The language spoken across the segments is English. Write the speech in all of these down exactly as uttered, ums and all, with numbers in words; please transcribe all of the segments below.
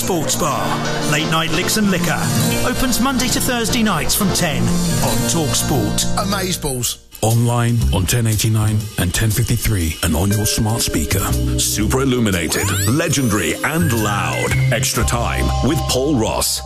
Sports Bar. Late night licks and liquor. Opens Monday to Thursday nights from ten on Talk Sport. Amazeballs. Online on ten eighty-nine and ten fifty-three and on your smart speaker. Super illuminated, legendary and loud. Extra Time with Paul Ross.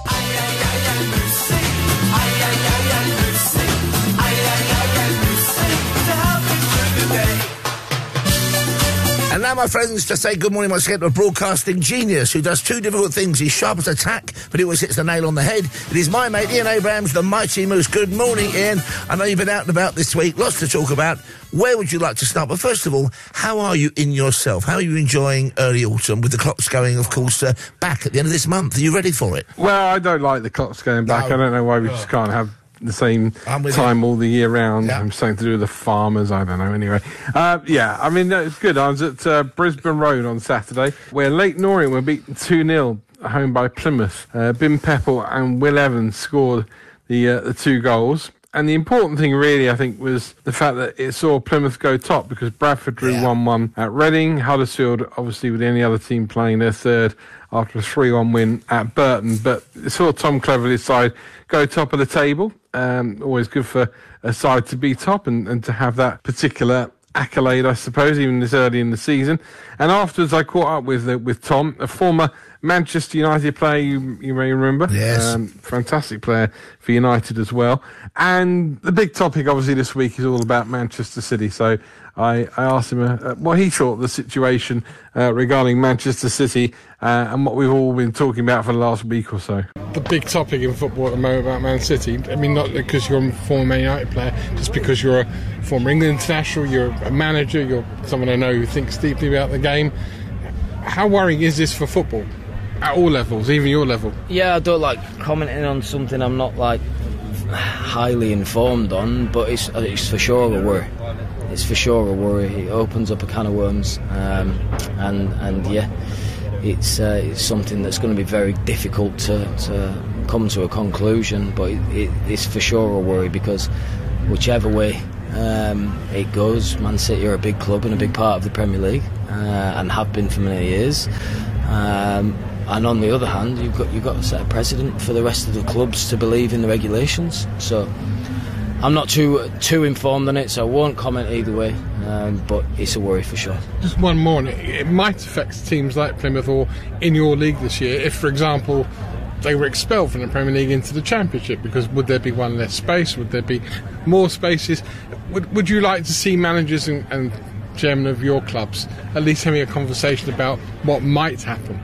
And now, my friends, to say good morning once again to a broadcasting genius who does two difficult things. He's sharp as a tack, but he always hits the nail on the head. It is my mate, Ian Abrahams, the Mighty Moose. Good morning, Ian. I know you've been out and about this week. Lots to talk about. Where would you like to start? But first of all, how are you in yourself? How are you enjoying early autumn with the clocks going, of course, uh, back at the end of this month? Are you ready for it? Well, I don't like the clocks going back. No. I don't know why we Oh. just can't have the same I'm with time you. all the year round. Yeah. I'm something to do with the farmers. I don't know. Anyway, uh, yeah, I mean, it's good. I was at uh, Brisbane Road on Saturday, where Leyton Orient were beaten two nil at home by Plymouth. Uh, Bim Peppel and Will Evans scored the uh, the two goals. And the important thing, really, I think, was the fact that it saw Plymouth go top, because Bradford drew Yeah. one one at Reading. Huddersfield, obviously, with any other team playing their third after a three one win at Burton. But it saw Tom Cleverley's side go top of the table. Um, always good for a side to be top and, and to have that particular accolade, I suppose, even this early in the season. And afterwards, I caught up with uh, with Tom, a former Manchester United player, you, you may remember. Yes. Um, fantastic player for United as well. And the big topic, obviously, this week is all about Manchester City. So I, I asked him uh, what he thought of the situation uh, regarding Manchester City uh, and what we've all been talking about for the last week or so. The big topic in football at the moment about Man City, I mean, not because you're a former Man United player, just because you're a former England international, you're a manager, you're someone I know who thinks deeply about the game. How worrying is this for football? At all levels, even your level? Yeah, I don't like commenting on something I'm not like highly informed on, but it's it's for sure a worry. It's for sure a worry. It opens up a can of worms, um, and and yeah, it's uh, it's something that's going to be very difficult to, to come to a conclusion. But it, it, it's for sure a worry, because whichever way um, it goes, Man City are a big club and a big part of the Premier League, uh, and have been for many years. Um, And on the other hand, you've got you've got to set a precedent for the rest of the clubs to believe in the regulations. So I'm not too too informed on it, so I won't comment either way. Um, but it's a worry for sure. Just one more, and it, it might affect teams like Plymouth or in your league this year. If, for example, they were expelled from the Premier League into the Championship, because would there be one less space? Would there be more spaces? Would Would you like to see managers and, and chairmen of your clubs at least having a conversation about what might happen?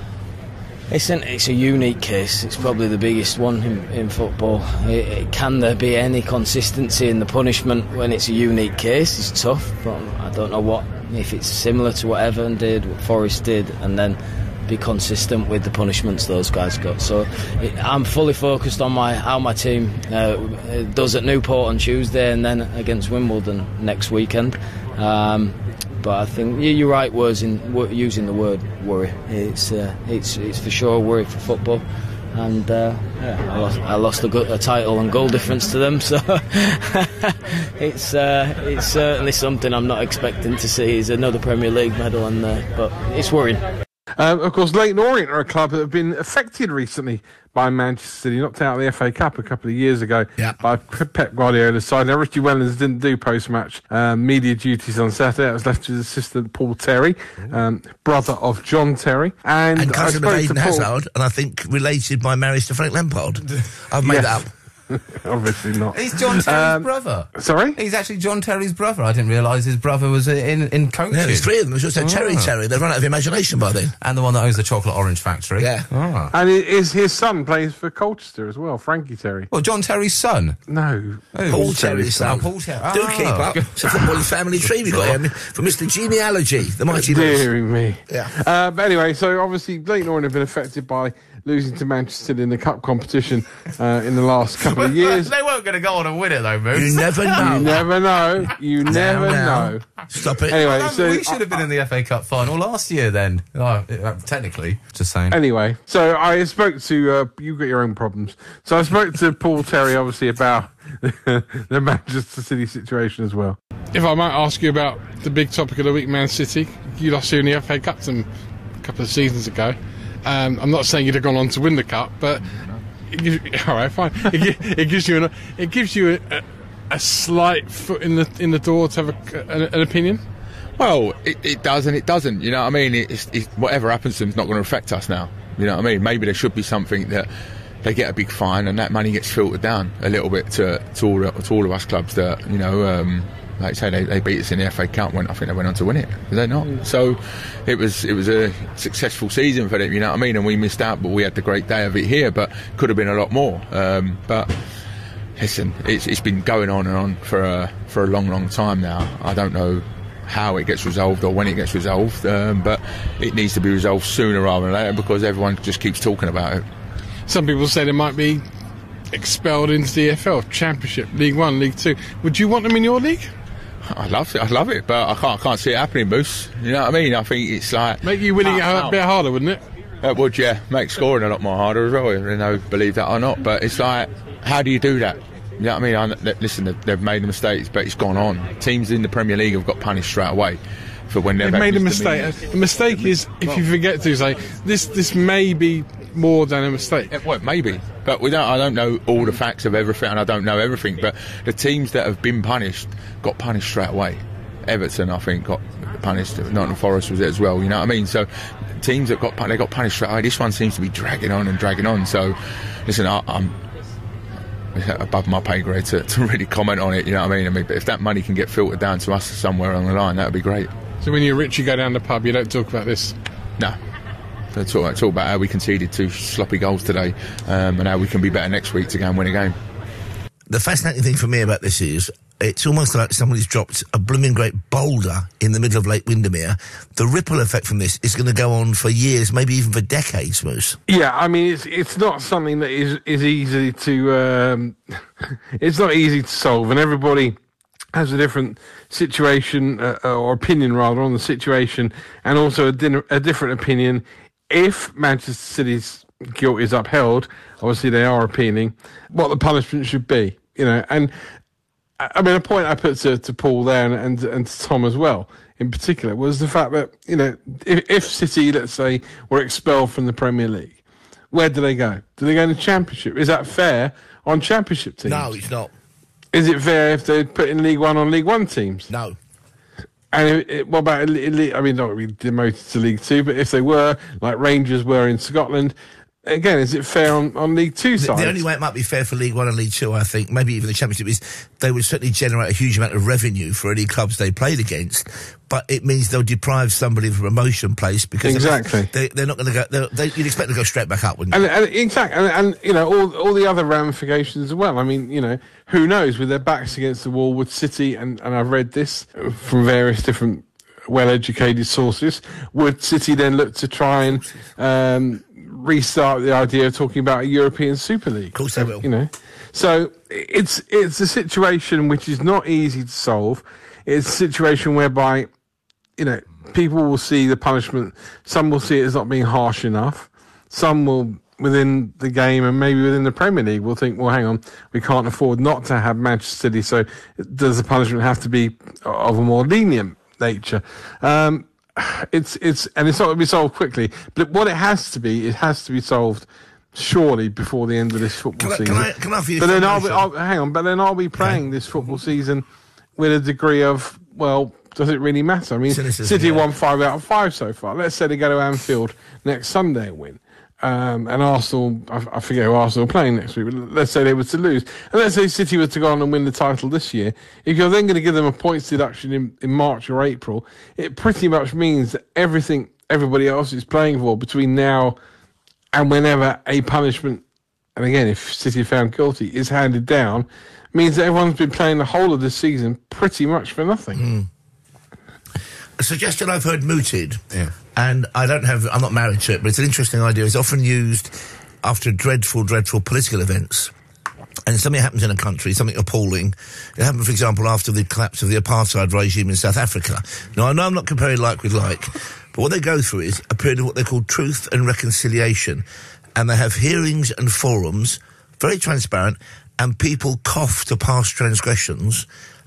It's an, it's a unique case. It's probably the biggest one in, in football. It, it, can there be any consistency in the punishment when it's a unique case? It's tough, but I don't know what if it's similar to what Everton did, what Forest did, and then be consistent with the punishments those guys got. So it, I'm fully focused on my how my team uh, does at Newport on Tuesday, and then against Wimbledon next weekend. Um, But I think you're right. Words in using the word worry. It's uh, it's it's for sure a worry for football, and uh, yeah, I lost, I lost a, go- a title and goal difference to them. So it's uh, it's certainly something I'm not expecting to see. Is another Premier League medal on there, but it's worrying. Um, of course, Leyton Orient are a club that have been affected recently by Manchester City, knocked out of the F A Cup a couple of years ago yeah. by Pep Guardiola's side. Now, Richie Wellens didn't do post-match uh, media duties on Saturday. It was left to his assistant Paul Terry, um, brother of John Terry. And, And cousin of I spoke Eden to Paul, Hazard, and I think related by marriage to Frank Lampard. I've made Yes. that up. Obviously not. He's John Terry's Um, brother. Sorry? He's actually John Terry's brother. I didn't realise his brother was in in coaching. Yeah, there's three of them. There's also Terry Ah. Terry. They've run out of imagination by then. And the one that owns the chocolate orange factory. Yeah. Ah. And it is his son plays for Colchester as well, Frankie Terry. Well, John Terry's son. No. Who? Paul Terry's son. Oh, Paul Terry. Do Ah. keep up. It's a footballing family tree we've got here. For Mister Genealogy, the Mighty Moose. Dear me. Yeah. Uh, but anyway, so obviously Leyton Orient have been affected by losing to Manchester City in the cup competition uh, in the last couple of years. They weren't going to go on and win it, though, Moose. You never know. You never know. You never now. know. Stop it. Anyway, No, so we should have been in the F A Cup final last year, then. Oh, uh, technically, just saying. Anyway, so I spoke to uh, you've got your own problems. So I spoke to Paul Terry, obviously, about the Manchester City situation as well. If I might ask you about the big topic of the week, Man City. You lost here in the F A Cup to them a couple of seasons ago. Um, I'm not saying you'd have gone on to win the cup, but it gives, all right, fine. It, gi- it gives you an, it gives you a, a, a slight foot in the in the door to have a, an, an opinion. Well, it, it does and it doesn't. You know what I mean? It's, it's, whatever happens to them is not going to affect us now. You know what I mean? Maybe there should be something that they get a big fine and that money gets filtered down a little bit to to all, to all of us clubs that, you know, um, like I say, they, they beat us in the F A Cup. Went, I think they went on to win it. Did they not? Mm. So it was it was a successful season for them. You know what I mean? And we missed out, but we had the great day of it here. But could have been a lot more. Um, but listen, it's it's been going on and on for a, for a long, long time now. I don't know how it gets resolved or when it gets resolved, um, but it needs to be resolved sooner rather than later because everyone just keeps talking about it. Some people say they might be expelled into the E F L, Championship, League One, League Two. Would you want them in your league? I love it. I love it, but I can't. I can't see it happening, Moose. You know what I mean? I think it's like make you winning it a bit harder, wouldn't it? It would, yeah. Make scoring a lot more harder as well. You know, believe that or not, but it's like, how do you do that? You know what I mean? I, listen, they've made mistakes, but it's gone on. Teams in the Premier League have got punished straight away for when they've, they've made a mistake. The mistake is if well, you forget to say this. This may be more than a mistake. Yeah, well, maybe, but we don't. I don't know all the facts of everything, and I don't know everything. But the teams that have been punished got punished straight away. Everton, I think, got punished. Nottingham Forest was it as well. You know what I mean? So teams that got they got punished straight away. This one seems to be dragging on and dragging on. So listen, I, I'm. above my pay grade to, to really comment on it, you know what I mean? I mean, but if that money can get filtered down to us somewhere on the line, that would be great. So when you're rich, you go down the pub, you don't talk about this? No. It's all, it's all about how we conceded two sloppy goals today, um, and how we can be better next week to go and win a game. The fascinating thing for me about this is it's almost like somebody's dropped a blooming great boulder in the middle of Lake Windermere. The ripple effect from this is going to go on for years, maybe even for decades, Moose. Yeah, I mean, it's it's not something that is, is easy to... Um, it's not easy to solve, and everybody has a different situation, uh, or opinion, rather, on the situation, and also a, din- a different opinion. If Manchester City's guilt is upheld, obviously they are appealing, what the punishment should be, you know, and... I mean, a point I put to, to Paul there and, and and to Tom as well, in particular, was the fact that, you know, if, if City, let's say, were expelled from the Premier League, where do they go? Do they go in the Championship? Is that fair on Championship teams? No, it's not. Is it fair if they put in League One on League One teams? No. And it, it, what about, I mean, not really demoted to League Two, but if they were, like Rangers were in Scotland... Again, is it fair on, on League Two sides? The only way it might be fair for League One and League Two, I think, maybe even the Championship, is they would certainly generate a huge amount of revenue for any clubs they played against, but it means they'll deprive somebody of a promotion place because exactly. they, they're not going to go... They're, they, you'd expect to go straight back up, wouldn't you? And, and, exactly. And, and, you know, all, all the other ramifications as well. I mean, you know, who knows? With their backs against the wall, would City, and, and I've read this from various different well-educated sources, would City then look to try and... Um, restart the idea of talking about a European Super League? Of course they will. You know, so it's it's a situation which is not easy to solve. It's a situation whereby, you know, people will see the punishment. Some will see it as not being harsh enough. Some will, within the game and maybe within the Premier League, will think, well, hang on, we can't afford not to have Manchester City, so does the punishment have to be of a more lenient nature? Um, It's it's and it's not going to be solved quickly. But what it has to be, it has to be solved surely before the end of this football can I, season. Can I, can I offer you but then I'll be, I'll, hang on. But then I'll be playing okay. this football season with a degree of, well, does it really matter? I mean, Cynicism, City yeah. won five out of five so far. Let's say they go to Anfield next Sunday and win. Um, and Arsenal, I, I forget who Arsenal are playing next week, but let's say they were to lose. And let's say City were to go on and win the title this year. If you're then going to give them a points deduction in, in March or April, it pretty much means that everything everybody else is playing for between now and whenever a punishment, and again, if City are found guilty, is handed down, means that everyone's been playing the whole of this season pretty much for nothing. Mm. A suggestion I've heard mooted, yeah. and I don't have, I'm not married to it, but it's an interesting idea. It's often used after dreadful, dreadful political events. And something happens in a country, something appalling. It happened, for example, after the collapse of the apartheid regime in South Africa. Now, I know I'm not comparing like with like, but what they go through is a period of what they call truth and reconciliation. And they have hearings and forums, very transparent, and people cough to past transgressions,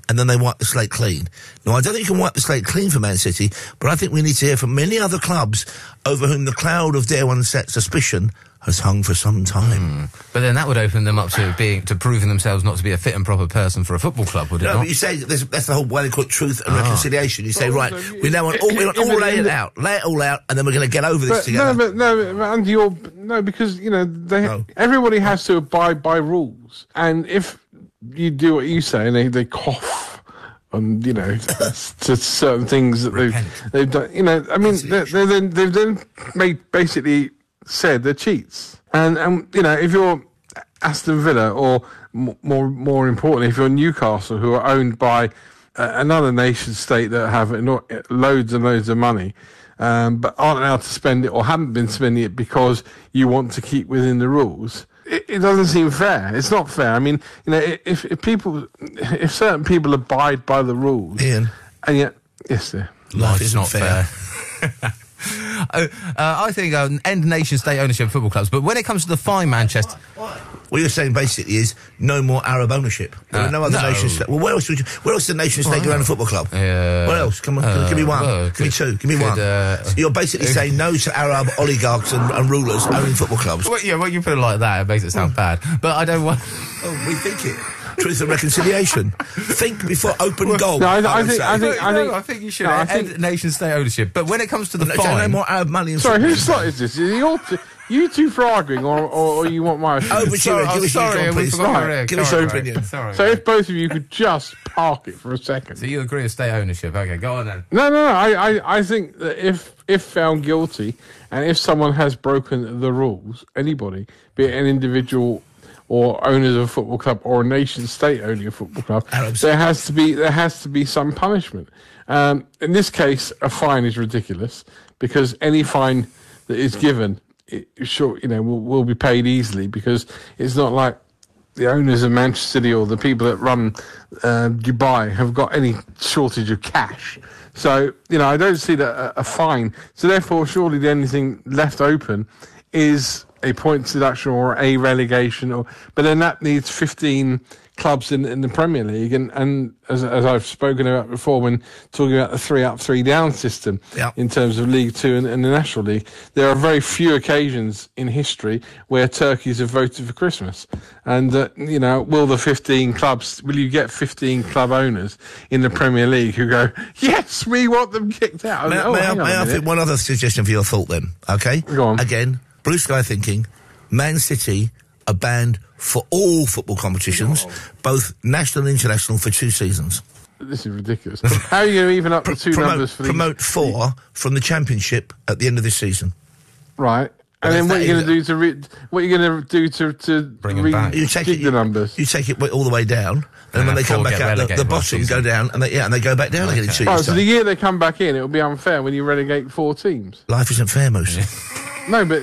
and then they wipe the slate clean. Now, I don't think you can wipe the slate clean for Man City, but I think we need to hear from many other clubs over whom the cloud of dare one set suspicion has hung for some time. Mm. But then that would open them up to being to proving themselves not to be a fit and proper person for a football club, would it no, not? But you say there's, that's the whole way they call it truth and oh. reconciliation. You say, right, also, we now want all, we want all lay it out, lay it all out, and then we're going to get over this but together. No, but no, but under your no, because you know they No. everybody has to abide by rules, and if you do what you say and they, they cough and you know to certain things that they've they've done, you know, I mean they they then they've then made basically said they're cheats, and and you know if you're Aston Villa or m- more more importantly if you're Newcastle, who are owned by uh, another nation state that have eno- loads and loads of money, um, but aren't allowed to spend it or haven't been spending it because you want to keep within the rules. It, it doesn't seem fair. It's not fair. I mean, you know, if, if people, if certain people abide by the rules, Ian, and yet, yes, sir, life is not fair. fair. uh, I think uh, end nation-state ownership of football clubs, but when it comes to the fine Manchester... What you're saying basically is no more Arab ownership. There Uh, are no other no. nation state. Well, where else would you, where else is the nation state Well, around a football club? Yeah. What else? Come on, Uh, give me one. well, give me could- two. Give me could, one. uh, So you're basically saying no to Arab oligarchs and, and rulers owning football clubs. Well, yeah, well, you put it like that, it makes it sound bad. But I don't want... Oh, we think it. Truth and reconciliation. Think before open goal. no, I, I, would think, say. I think, I no, think, I think you should no, I end think- nation-state ownership. But when it comes to the No, so fine... no more Arab money in Sorry, football. whose slot is this? Is it your t- you two for arguing, or, or, or you want my opinion? Over to you. Sorry, Give I'm us sorry, your we please. forgot Right. your- Give us sorry, your right. opinion. Sorry. So if both of you could just park it for a second. So you agree with state ownership? Okay, go on then. No, no, no. I, I, I think that if if found guilty, and if someone has broken the rules, anybody, be it an individual or owners of a football club or a nation state owning a football club, Arabs. there has to be there has to be some punishment. Um, in this case, a fine is ridiculous because any fine that is given, it, sure, you know, will, will be paid easily because it's not like the owners of Manchester City or the people that run uh, Dubai have got any shortage of cash. So, you know, I don't see that a, a fine. So therefore, surely the only thing left open is a points deduction or a relegation. Or, but then that needs fifteen clubs in, in the Premier League. And, and as, as I've spoken about before, when talking about the three up, three down system Yeah. in terms of League Two and, and the National League, there are very few occasions in history where turkeys have voted for Christmas. And, uh, you know, will the fifteen clubs, will you get fifteen club owners in the Premier League who go, yes, we want them kicked out? May, oh, may I, hang on may a I minute. fit one other suggestion for your thought then? Okay? Go on. Again, blue sky thinking, Man City are banned for all football competitions, both national and international, for two seasons. This is ridiculous. How are you going to even up the two promote, numbers for the... promote four from the championship at the end of this season. Right. Well, And then if what are that you going to is- do to... Re- what are you going to do to... to Bring 'em back. You take it, jig the numbers? You take it all the way down, and, then when have they come four back get out, the, relegated the one bottom season. go down, and they, yeah, and they go back down again in two Right, years' so time. the year they come back in, it will be unfair when you relegate four teams. Life isn't fair, Moose. No, but...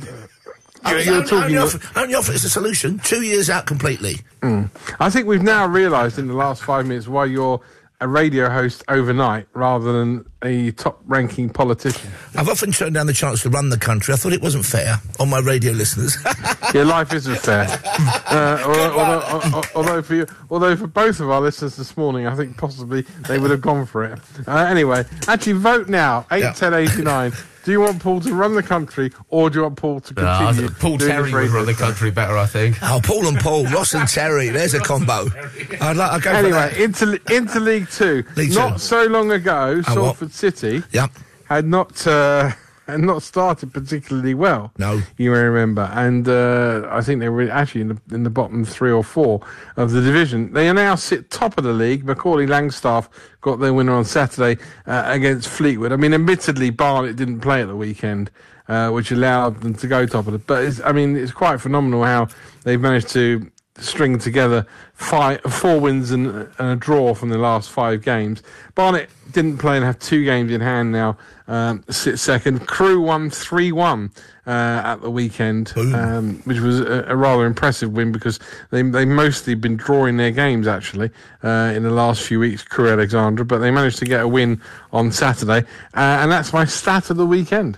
Only, You're only, talking only, about- offer, only offer is a solution. Two years out completely. I think we've now realised in the last five minutes why you're a radio host overnight rather than a top-ranking politician. I've often turned down the chance to run the country. I thought it wasn't fair on my radio listeners. Your life isn't fair. Uh, although, although, although, for you, although for both of our listeners this morning, I think possibly they would have gone for it. Uh, anyway, actually, vote now. eight Yeah. ten eighty-nine. Do you want Paul to run the country, or do you want Paul to Uh, I continue? think Paul doing Terry this would radio run the show? country better, I think. Oh, Paul and Paul, Ross and Terry. There's a combo. I'd like. I'd go Anyway, for that. into into League Two. League not Two. so long ago, what? Salford City Yep. had not uh, had not started particularly well. No. You may remember, and uh, I think they were actually in the in the bottom three or four of the division. They now sit top of the league. Macaulay Langstaff got their winner on Saturday uh, against Fleetwood. I mean, admittedly, Barnet didn't play at the weekend, uh, which allowed them to go top of it. But it's, I mean, it's quite phenomenal how they've managed to string together five, four wins and, and a draw from the last five games. Barnet didn't play and have two games in hand now. Um, sit second. Crewe won three one uh, at the weekend, um, which was a, a rather impressive win because they they mostly been drawing their games actually uh, in the last few weeks. Crewe Alexandra, but they managed to get a win on Saturday, uh, and that's my stat of the weekend.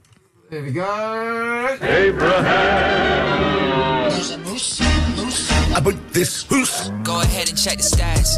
There we go. Abraham. There's a moose, moose, I put this hoose. Go ahead and check the stats,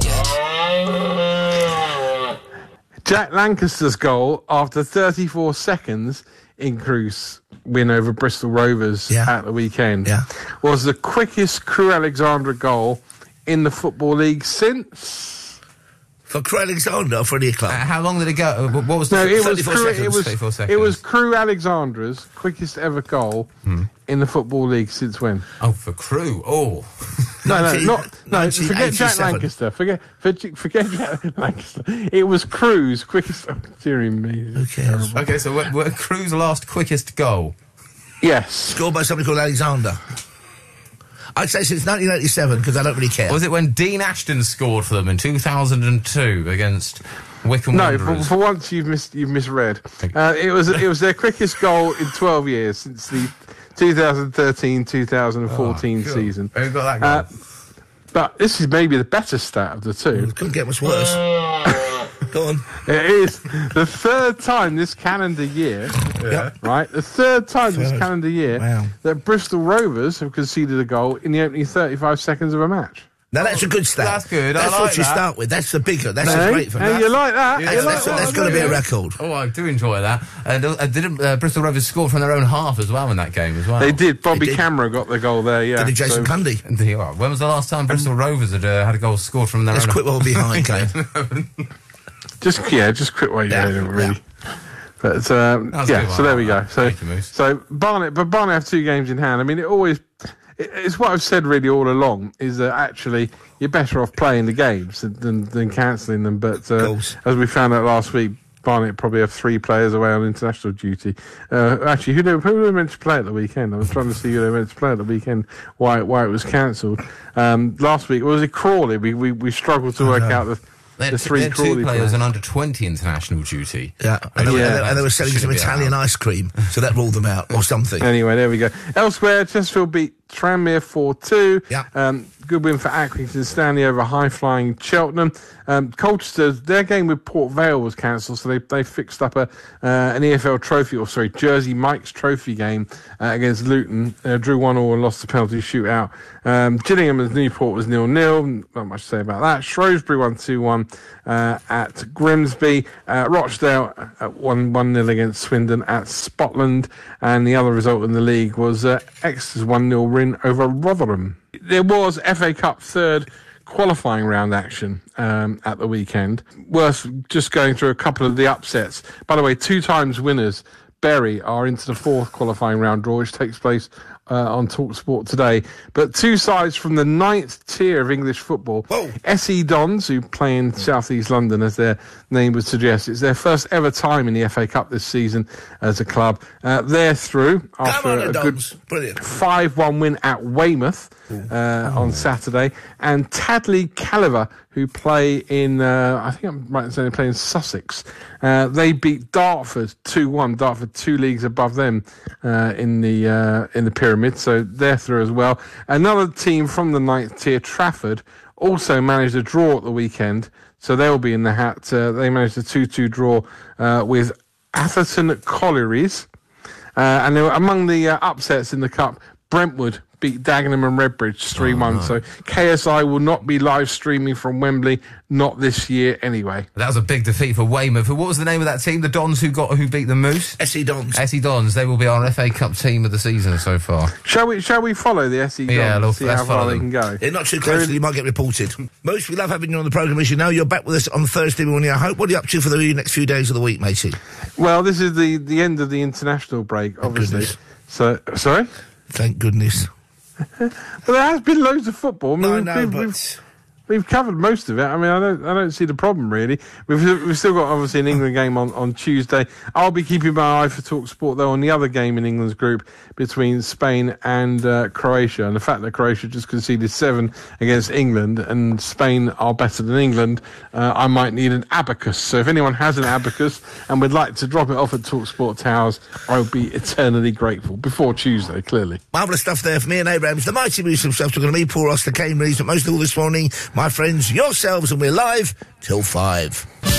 yeah. Jack Lancaster's goal after thirty-four seconds in Crewe's win over Bristol Rovers Yeah. at the weekend Yeah. was the quickest Crewe Alexandra goal in the Football League since... For Crewe Alexandra or for any Uh, club? how long did it go? Uh, What was the No, it was, thirty-four Crewe, seconds, it, was, thirty-four it seconds. was Crewe Alexandra's quickest ever goal in the Football League since when? Oh, for Crewe. Oh. No, no, nineteen- not no. nineteen Forget Jack eighty-seven. Lancaster. Forget forget, forget Jack Lancaster. It was Crewe's quickest. Oh, dearie me. Who cares? Okay, so what, what Crewe's last quickest goal? Yes. Scored by somebody called Alexander. I'd say since nineteen eighty-seven, because I don't really care. Was it when Dean Ashton scored for them in two thousand two against Wycombe No, for, Wanderers? for once you've mis- you've misread. Uh, it was it was their quickest goal in twelve years since the twenty thirteen twenty fourteen Oh, cool. season. Who got that goal? Uh, but this is maybe the better stat of the two. Couldn't get much worse. Go on. It is the third time this calendar year, Yeah. right? The third time this Third. calendar year Wow. that Bristol Rovers have conceded a goal in the opening thirty-five seconds of a match. Now that's a good stat. That's good, I That's like what you that. start with. That's the bigger. That's Hey, a great for hey, that. you like that? Yeah, You That's, like that's, that? that's got to be a record. Oh, I do enjoy that. And uh, didn't uh, Bristol Rovers score from their own half as well in that game as well? They did. Bobby They did. Camera got the goal there. Yeah. Did it Jason So- Cundy? The- oh, when was the last time Bristol Rovers had uh, had a goal scored from their Let's own quit while we're behind, Kane. Just yeah, just quit while you're Yeah, doing it, really. yeah. But um, That was a yeah, good so one. there we go. So Thank you, Moose. so Barnet, but Barnet have two games in hand. I mean, it always it, it's what I've said really all along is that actually you're better off playing the games than than, than cancelling them. But uh, Goals. as we found out last week, Barnet probably have three players away on international duty. Uh, actually, who they, who were they meant to play at the weekend? I was trying to see who they were meant to play at the weekend. Why why it was cancelled um, last week? Was it Crawley? We we, we struggled to work out the. They The had, three they had two Crawley players players. on under twenty international duty. Yeah, and they, were, Yeah. and they, and they were selling some Shouldn't be Italian allowed. ice cream, so that ruled them out, or something. Anyway, there we go. Elsewhere, Chesterfield beat Tranmere four two. Yeah. Um, good win for Accrington Stanley over high-flying Cheltenham. Um, Colchester, their game with Port Vale was cancelled, so they they fixed up a uh, an E F L trophy, or sorry, Jersey Mike's trophy game uh, against Luton. Uh, drew one all and lost the penalty shootout. Um, Gillingham and Newport was nil nil. Not much to say about that. Shrewsbury won two one uh, at Grimsby. Uh, Rochdale uh, won one nil against Swindon at Spotland. And the other result in the league was uh, Exeter's one nil win over Rotherham. There was F A Cup third qualifying round action um, at the weekend. Worth just going through a couple of the upsets. By the way, two times winners, Bury, are into the fourth qualifying round draw, which takes place uh, on TalkSport today. But two sides from the ninth tier of English football. Whoa. S E Dons, who play in South East London, as their name would suggest. It's their first ever time in the F A Cup this season as a club. Uh, they're through after Come on, a the good Dons. Brilliant. five one win at Weymouth uh, on Saturday. And Tadley Caliver, who play in, uh, I think I'm right in saying they play in Sussex. Uh, they beat Dartford two one. Dartford two leagues above them uh, in the uh, in the pyramid, so they're through as well. Another team from the ninth tier, Trafford, also managed a draw at the weekend, so they'll be in the hat. Uh, they managed a two two draw uh, with Atherton Collieries. Uh, and they were among the uh, upsets in the Cup. Brentwood beat Dagenham and Redbridge three one. So K S I will not be live streaming from Wembley, not this year anyway. That was a big defeat for Weymouth. What was the name of that team? The Dons who got who beat the Moose? S E Dons. S E Dons. They will be our F A Cup team of the season so far. Shall we? Shall we follow the S E Dons Yeah, and look, see let's how far follow they them. can go? They're not too closely, you might get reported. Most, we love having you on the programme, as you know. You're back with us on Thursday morning, I hope. What are you up to for the next few days of the week, matey? Well, this is the, the end of the international break, obviously. goodness. So, sorry? Thank goodness. But there has been loads of football. I mean, No, I we've- know, we've- but... we've- We've covered most of it. I mean, I don't, I don't see the problem really. We've, we've still got obviously an England game on, on Tuesday. I'll be keeping my eye for TalkSport though on the other game in England's group between Spain and uh, Croatia. And the fact that Croatia just conceded seven against England and Spain are better than England, uh, I might need an abacus. So if anyone has an abacus and would like to drop it off at TalkSport Towers, I would be eternally grateful. Before Tuesday, clearly. Marvellous stuff there for me and Abrams. The mighty Moose himself talking to me, Paul Ross, the Kane Reeves, but most of all this morning, my friends, yourselves, and we're live till five.